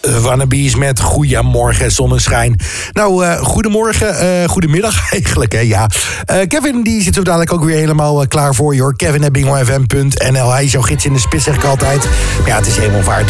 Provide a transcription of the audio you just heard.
Wannabes met Goeiemorgen Zonneschijn. Nou, goedemorgen, goedemiddag eigenlijk, hè, ja. Kevin, die zit zo dadelijk ook weer helemaal klaar voor je, hoor. Kevin@bingonfm.nl. Hij is jouw gids in de spits, zeg ik altijd. Maar ja, het is helemaal waar.